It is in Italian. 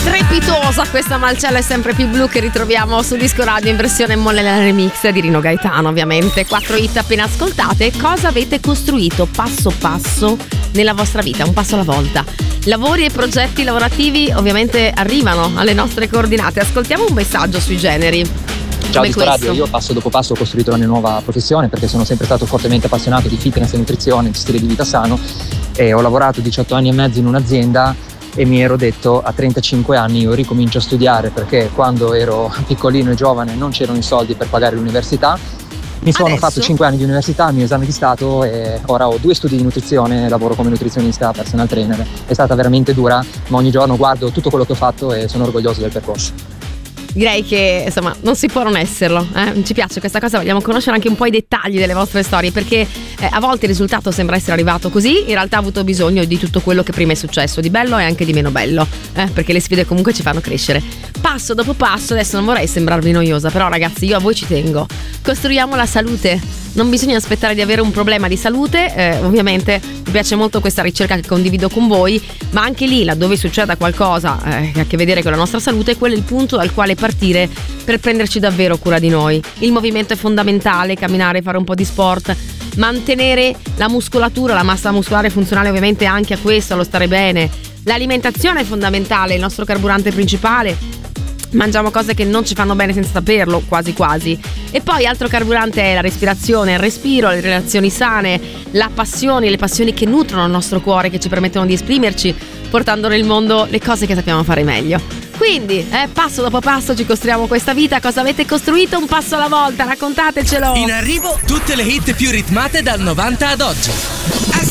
Strepitosa questa Malcella è sempre più blu che ritroviamo su Disco Radio in versione Mollella Remix di Rino Gaetano, ovviamente. 4 hit appena ascoltate. Cosa avete costruito passo passo nella vostra vita, un passo alla volta? Lavori e progetti lavorativi ovviamente arrivano alle nostre coordinate. Ascoltiamo un messaggio sui generi. Ciao Disco Radio, io passo dopo passo ho costruito la mia nuova professione perché sono sempre stato fortemente appassionato di fitness e nutrizione, di stile di vita sano, e ho lavorato 18 anni e mezzo in un'azienda e mi ero detto a 35 anni io ricomincio a studiare, perché quando ero piccolino e giovane non c'erano i soldi per pagare l'università. Mi sono fatto 5 anni di università, il mio esame di Stato, e ora ho 2 studi di nutrizione, lavoro come nutrizionista, personal trainer. È stata veramente dura, ma ogni giorno guardo tutto quello che ho fatto e sono orgoglioso del percorso. Direi che insomma non si può non esserlo, ci piace questa cosa, vogliamo conoscere anche un po' i dettagli delle vostre storie, perché a volte il risultato sembra essere arrivato così, in realtà ha avuto bisogno di tutto quello che prima è successo, di bello e anche di meno bello, perché le sfide comunque ci fanno crescere passo dopo passo. Adesso non vorrei sembrarvi noiosa, però ragazzi, io a voi ci tengo. Costruiamo la salute, non bisogna aspettare di avere un problema di salute, ovviamente mi piace molto questa ricerca che condivido con voi, ma anche lì laddove succeda qualcosa che ha a che vedere con la nostra salute, quello è il punto dal quale partire per prenderci davvero cura di noi. Il movimento è fondamentale, camminare, fare un po' di sport, mantenere la muscolatura, la massa muscolare funzionale ovviamente anche a questo, allo stare bene. L'alimentazione è fondamentale, il nostro carburante principale. Mangiamo cose che non ci fanno bene senza saperlo, quasi quasi. E poi altro carburante è la respirazione, il respiro, le relazioni sane, la passione, le passioni che nutrono il nostro cuore, che ci permettono di esprimerci, portando nel mondo le cose che sappiamo fare meglio. Quindi, passo dopo passo ci costruiamo questa vita. Cosa avete costruito un passo alla volta? Raccontatecelo. In arrivo tutte le hit più ritmate dal 90 ad oggi.